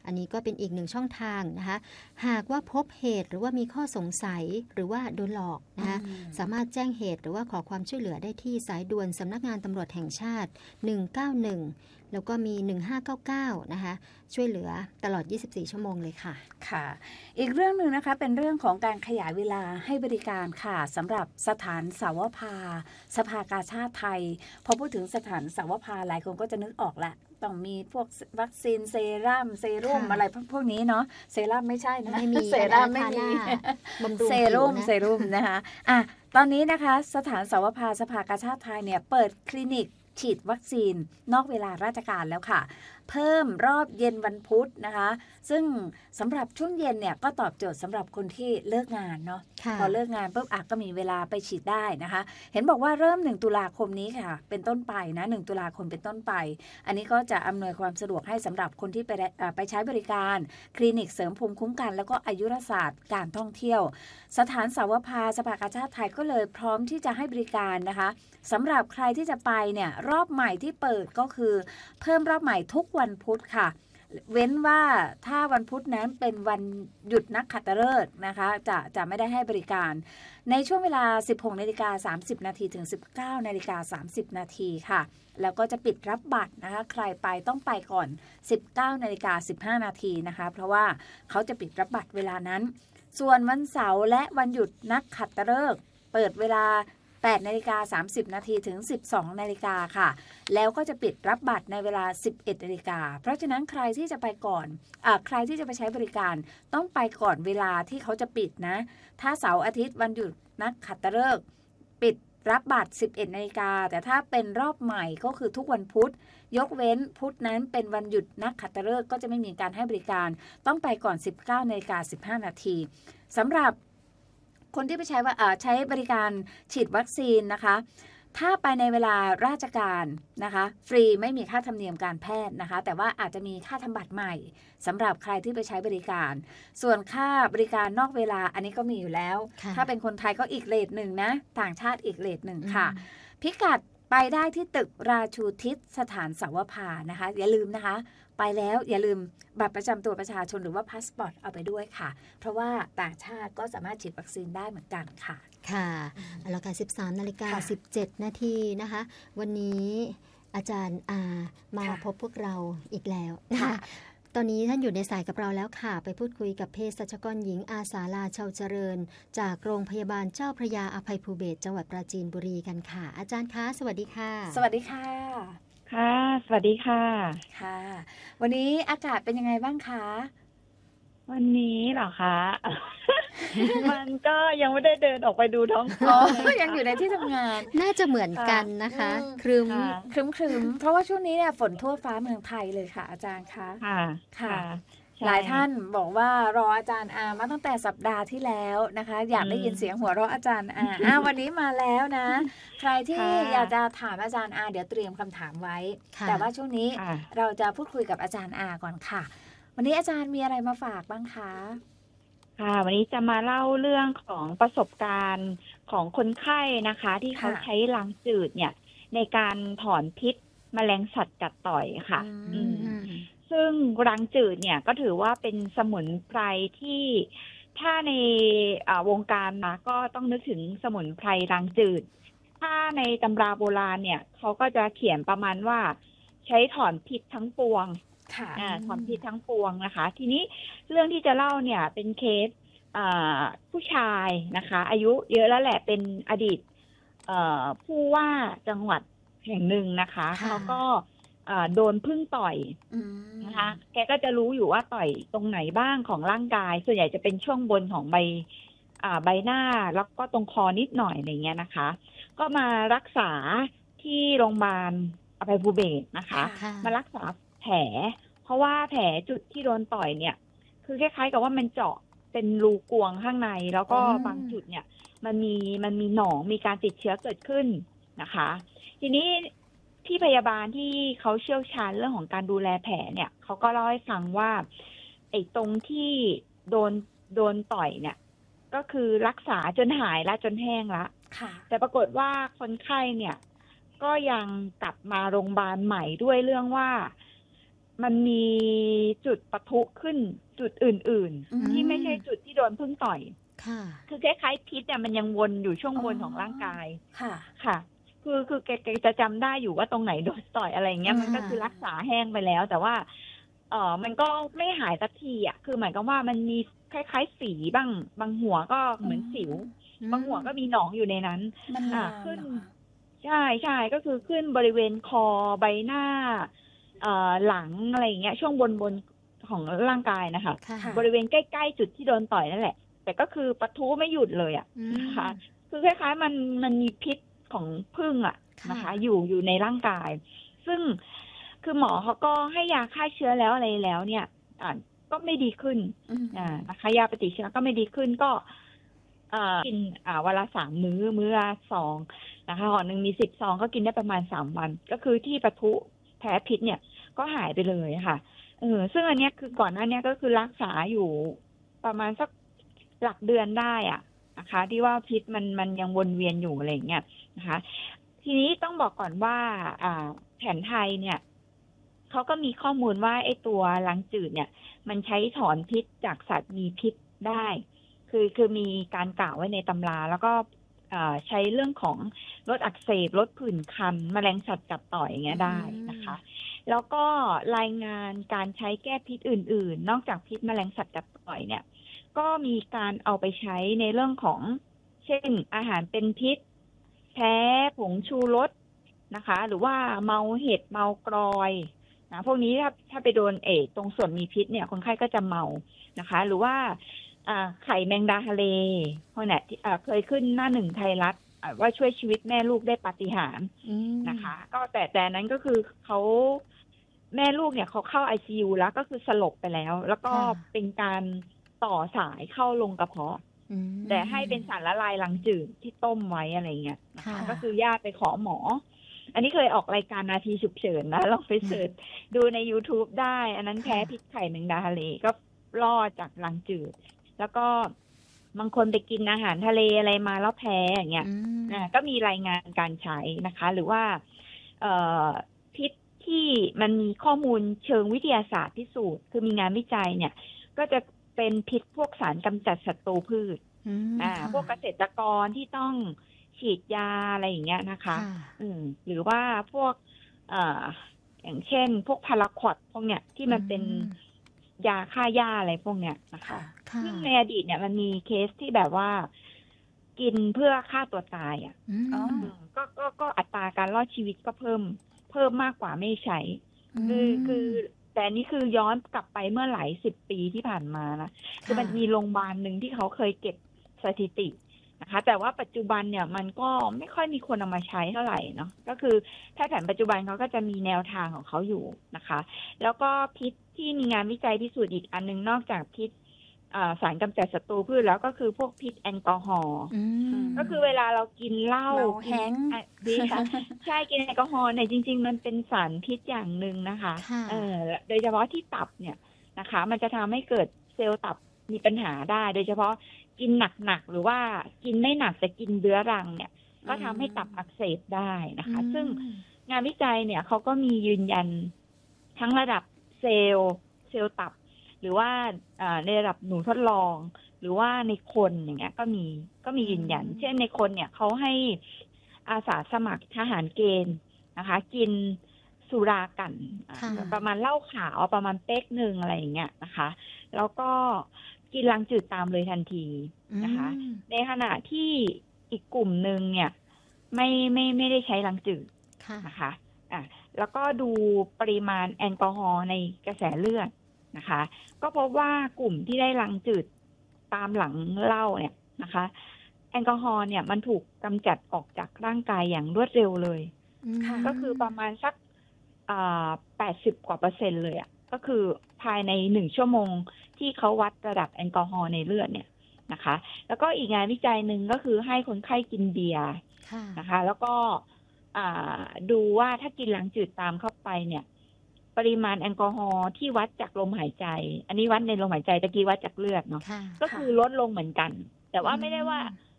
อันนี้ก็เป็นอีกหนึ่งช่องทางนะคะหากว่าพบเหตุหรือว่ามีข้อสงสัยหรือว่าโดนหลอกนะคะสามารถแจ้งเหตุหรือว่าขอความช่วยเหลือได้ที่สายด่วนสำนักงานตำรวจแห่งชาติ191แล้วก็มี1599นะคะช่วยเหลือตลอด24ชั่วโมงเลยค่ะค่ะอีกเรื่องนึงนะคะเป็นเรื่องของการขยายเวลาให้บริการค่ะสำหรับสถานสาวภาสภากาชาดไทยพอพูดถึงสถานสาวภาหลายคนก็จะนึกออกละต้องมีพวกวัคซีนเซรั่มเซรุ่มอะไรพวกนี้เนาะเซรั่มไม่ใช่นะไม่มีเซรั่มไม่มีเซรุ่มนะคะตอนนี้นะคะสถานสาวภาสภากาชาดไทยเนี่ยเปิดคลินิกฉีดวัคซีนนอกเวลาราชการแล้วค่ะเพิ่มรอบเย็นวันพุธนะคะซึ่งสำหรับช่วงเย็นเนี่ยก็ตอบโจทย์สำหรับคนที่เลิกงานเนาะพอเลิกงานปุ๊บก็มีเวลาไปฉีดได้นะคะเห็นบอกว่าเริ่ม1ตุลาคมนี้ค่ะเป็นต้นไปนะ1ตุลาคมเป็นต้นไปอันนี้ก็จะอำนวยความสะดวกให้สำหรับคนที่ไปใช้บริการคลินิกเสริมภูมิคุ้มกันแล้วก็อายุรศาสตร์การท่องเที่ยวสถานสาวภาสภากาชาดไทยก็เลยพร้อมที่จะให้บริการนะคะสำหรับใครที่จะไปเนี่ยรอบใหม่ที่เปิดก็คือเพิ่มรอบใหม่ทุกวันพุธค่ะเว้นว่าถ้าวันพุธนั้นเป็นวันหยุดนักขัตฤกษ์นะคะจะไม่ได้ให้บริการในช่วงเวลา 16:30 น.ถึง 19:30 น.ค่ะแล้วก็จะปิดรับบัตรนะคะใครไปต้องไปก่อน 19:15 น.นะคะเพราะว่าเขาจะปิดรับบัตรเวลานั้นส่วนวันเสาร์และวันหยุดนักขัตฤกษ์เปิดเวลา8:30 น.ถึง 12:00 น.ค่ะแล้วก็จะปิดรับบัตรในเวลา 11:00 น.เพราะฉะนั้นใครที่จะไปก่อนใครที่จะไปใช้บริการต้องไปก่อนเวลาที่เขาจะปิดนะถ้าเสาร์อาทิตย์วันหยุดนักขัตฤกษ์ปิดรับบัตร 11:00 น.แต่ถ้าเป็นรอบใหม่ก็คือทุกวันพุธยกเว้นพุธนั้นเป็นวันหยุดนักขัตฤกษ์ก็จะไม่มีการให้บริการต้องไปก่อน 19:15 น.สำหรับคนที่ไปใช้บริการฉีดวัคซีนนะคะถ้าไปในเวลาราชการนะคะฟรีไม่มีค่าธรรมเนียมการแพทย์นะคะแต่ว่าอาจจะมีค่าทำบัตรใหม่สำหรับใครที่ไปใช้บริการส่วนค่าบริการนอกเวลาอันนี้ก็มีอยู่แล้วถ้าเป็นคนไทยก็อีกเรทหนึ่งนะต่างชาติอีกเรทหนึ่งค่ะพิกัดไปได้ที่ตึกราชูทิศสถานสาวภานะคะอย่าลืมนะคะไปแล้วอย่าลืมบัตรประจำตัวประชาชนหรือว่าพาสปอร์ตเอาไปด้วยค่ะเพราะว่าต่างชาติก็สามารถฉีดวัคซีนได้เหมือนกันค่ะค่ะแล้วกัน 13:17 น.นะคะวันนี้อาจารย์มาพบพวกเราอีกแล้วนะคะตอนนี้ท่านอยู่ในสายกับเราแล้วค่ะไปพูดคุยกับเภสัชกรหญิงอาสาลาเชาเจริญจากโรงพยาบาลเจ้าพระยาอภัยภูเบศรจังหวัดปราจีนบุรีกันค่ะอาจารย์คะสวัสดีค่ะสวัสดีค่ะค่ะสวัสดีค่ะค่ะวันนี้อากาศเป็นยังไงบ้างคะวันนี้เหรอคะ มันก็ยังไม่ได้เดินออกไปดูท้องฟ้ายังอยู่ในที่ทำงานน่าจะเหมือนกันนะคะครึ้มเพราะว่าช่วงนี้เนี่ยฝนทั่วฟ้าเมืองไทยเลยค่ะอาจารย์คะค่ะหลายท่านบอกว่ารออาจารย์อามาตั้งแต่สัปดาห์ที่แล้วนะคะอยากได้ยินเสียงหัวเราะอาจารย์อาวันนี้มาแล้วนะใครที่อยากจะถามอาจารย์อาเดี๋ยวเตรียมคำถามไว้แต่ว่าช่วงนี้เราจะพูดคุยกับอาจารย์อาก่อนค่ะวันนี้อาจารย์มีอะไรมาฝากบ้างคะค่ะวันนี้จะมาเล่าเรื่องของประสบการณ์ของคนไข้นะคะที่เขาใช้รังจืดเนี่ยในการถอนพิษแมลงสัตว์กัดต่อยค่ะซึ่งรังจืดเนี่ยก็ถือว่าเป็นสมุนไพรที่ถ้าในวงการนะก็ต้องนึกถึงสมุนไพรรังจืดถ้าในตำราโบราณเนี่ยเขาก็จะเขียนประมาณว่าใช้ถอนพิษทั้งปวงถอนพิษทั้งปวงนะคะทีนี้เรื่องที่จะเล่าเนี่ยเป็นเคสผู้ชายนะคะอายุเยอะแล้วแหละเป็นอดีตผู้ว่าจังหวัดแห่งหนึ่งนะคะเขาก็โดนผึ้งต่อยนะคะแกก็จะรู้อยู่ว่าต่อยตรงไหนบ้างของร่างกายส่วนใหญ่จะเป็นช่วงบนของใบหน้าแล้วก็ตรงคอนิดหน่อยอะไรเงี้ยนะคะก็มารักษาที่โรงพยาบาลอภัยภูเบศรนะคะมารักษาแผลเพราะว่าแผลจุดที่โดนต่อยเนี่ยคือคล้ายๆกับว่ามันเจาะเป็นรูกวงข้างในแล้วก็บางจุดเนี่ยมันมีหนองมีการติดเชื้อเกิดขึ้นนะคะทีนี้ที่พยาบาลที่เขาเชี่ยวชาญเรื่องของการดูแลแผลเนี่ยเขาก็เล่าให้ฟังว่าไอ้ตรงที่โดนต่อยเนี่ยก็คือรักษาจนหายละจนแห้งละแต่ปรากฏว่าคนไข้เนี่ยก็ยังกลับมาโรงพยาบาลใหม่ด้วยเรื่องว่ามันมีจุดปะทุขึ้นจุดอื่นอืมๆ ที่ไม่ใช่จุดที่โดนพึ่งต่อยค่ะคือคล้ายๆพิษเนี่ยมันยังวนอยู่ช่วงบนของร่างกายค่ะค่ะ คือแกจะจำได้อยู่ว่าตรงไหนโดนต่อยอะไรเงี้ย มันก็คือรักษาแห้งไปแล้ว แต่ว่ามันก็ไม่หายสักทีอ่ะคือหมายความว่ามันมีคล้ายๆฝีบ้างบางหัวก็เหมือนสิว บางหัวก็มีหนองอยู่ในนั้นมันลามขึ้นเหรอคะใช่ก็คือขึ้นบริเวณคอใบหน้าหลังอะไรอย่างเงี้ยช่วงบนของร่างกายนะคะค่ะค่ะบริเวณใกล้ๆจุดที่โดนต่อยนั่นแหละ แต่ก็คือปะทุไม่หยุดเลยอ่ะอืมนะคะคือคล้ายๆมันมีพิษของผึ้งอ่ะค่ะนะคะ อยู่ในร่างกาย ซึ่งคือหมอเขาก็ให้ยาฆ่าเชื้อแล้วอะไรแล้วเนี่ยก็ไม่ดีขึ้นอืมนะคะยาปฏิชีวนะก็ไม่ดีขึ้นก็กินวันละ3 มื้อละ2นะคะห่อหนึ่งมี10 ซองก็กินได้ประมาณ3 วัน ก็คือที่ปะทุแพ้พิษเนี่ยก็หายไปเลยค่ะซึ่งอันเนี้ยคือก่อนหน้านี้ก็คือรักษาอยู่ประมาณสักหลักเดือนได้อะนะคะ ที่ว่าพิษมันยังวนเวียนอยู่อะไรอย่างเงี้ยนะคะ ทีนี้ต้องบอกก่อนว่าแผนไทยเนี่ยเขาก็มีข้อมูลว่าไอ้ตัวลังจืดเนี่ย มันใช้ถอนพิษจากสัตว์มีพิษได้ คือมีการกล่าวไว้ในตำราแล้วก็ใช้เรื่องของลดอักเสบลดผื่นคันแมลงสัตว์กัดต่อยอย่างเงี้ยได้นะคะ แล้วก็รายงานการใช้แก้พิษอื่นๆ นอกจากพิษแมลงสัตว์กัดต่อยเนี่ยก็มีการเอาไปใช้ในเรื่องของเช่นอาหารเป็นพิษแพ้ผงชูรสนะคะ หรือว่าเมาเห็ดเมากรอยนะพวกนี้ถ้าไปโดนตรงส่วนมีพิษเนี่ยคนไข้ก็จะเมานะคะ หรือว่าไข่แมงดาทะเลพวกนี้เคยขึ้นหน้า1 ไทยรัฐว่าช่วยชีวิตแม่ลูกได้ปาฏิหาริย์นะคะ ก็แต่นั้นก็คือเขาแม่ลูกเนี่ยเขาเข้า ICU แล้วก็คือสลบไปแล้ว แล้วก็เป็นการต่อสายเข้าลงกระเพาะแต่ให้เป็นสารละลายลังจืดที่ต้มไว้อะไรเงี้ยนะคะก็คือญาติไปขอหมอ อันนี้เคยออกรายการนาทีฉุกเฉินนะลองไปเสิร์ชดูใน YouTube ได้อันนั้นแพ้พิษไข่แมงดาทะเลก็รอดจากลังจืดแล้วก็บางคนไปกินอาหารทะเลอะไรมาแล้วแพ้อย่างเงี้ยก็มีรายงานการใช้นะคะ หรือว่าพิษที่มันมีข้อมูลเชิงวิทยาศาสตร์พิสูจน์คือมีงานวิจัยเนี่ยก็จะเป็นพิษพวกสารกำจัดศัตรูพืชพวกเกษตรกรที่ต้องฉีดยาอะไรอย่างเงี้ยนะคะหรือว่าพวกอย่างเช่นพวกพาราควอดพวกเนี้ยที่มันเป็นยาฆ่าหญ้าอะไรพวกเนี้ยนะคะซึ่งในอดีตเนี่ยมันมีเคสที่แบบว่ากินเพื่อฆ่าตัวตายอ่ะก็อัตราการรอดชีวิตก็เพิ่มมากกว่าไม่ใช้คือแต่นี่คือย้อนกลับไปเมื่อหลาย10 ปีที่ผ่านมานะคือมันมีโรงพยาบาลหนึ่งที่เขาเคยเก็บสถิตินะคะแต่ว่าปัจจุบันเนี่ยมันก็ไม่ค่อยมีคนเอามาใช้เท่าไหร่เนาะก็คือแพทย์แผนปัจจุบันเขาก็จะมีแนวทางของเขาอยู่นะคะแล้วก็พิษที่มีงานวิจัยพิสูจน์อีกอันนึงนอกจากพิษสารกำจัดศัตรูพืชแล้วก็คือพวกพิษแอลกอฮอล์ก็คือเวลาเรากินเหล้าแห้งดีค่ะใช่กินแอลกอฮอล์เนี่ยจริงๆมันเป็นสารพิษอย่างหนึ่งนะคะโดยเฉพาะที่ตับเนี่ยนะคะมันจะทำให้เกิดเซลล์ตับมีปัญหาได้โดยเฉพาะกินหนักๆหรือว่ากินไม่หนักแต่กินเรื้อรังเนี่ยก็ทำให้ตับอักเสบได้นะคะซึ่งงานวิจัยเนี่ยเขาก็มียืนยันทั้งระดับเซลล์ตับหรือว่าในระดับหนูทดลองหรือว่าในคนอย่างเงี้ยก็มียืนยันเช่นในคนเนี่ยเขาให้อาสาสมัครทหารเกณฑ์นะคะกินสุรากันประมาณเหล้าขาวประมาณเป๊กนึงอะไรอย่างเงี้ยนะคะแล้วก็กินลังจืดตามเลยทันทีนะคะในขณะที่อีกกลุ่มหนึ่งเนี่ยไม่ได้ใช้ลังจืดนะคะแล้วก็ดูปริมาณแอลกอฮอล์ในกระแสเลือดนะคะก็พบว่ากลุ่มที่ได้ลังจืดตามหลังเหล้าเนี่ยนะคะแอลกอฮอล์เนี่ยมันถูกกำจัดออกจากร่างกายอย่างรวดเร็วเลยก็คือประมาณสัก80 กว่า%เลยอ่ะก็คือภายใน1 ชั่วโมงที่เขาวัดระดับแอลกอฮอล์ในเลือดเนี่ยนะคะแล้วก็อีกงานวิจัยหนึ่งก็คือให้คนไข้กินเบียร์นะคะแล้วก็ดูว่าถ้ากินลังจืดตามเข้าไปเนี่ยปริมาณแอลกอฮอล์ที่วัดจากลมหายใจอันนี้วัดในลมหายใจตะกี้วัดจากเลือดเนาะก็คือลดลงเหมือนกันแต่ว่าไม่ได้ว่า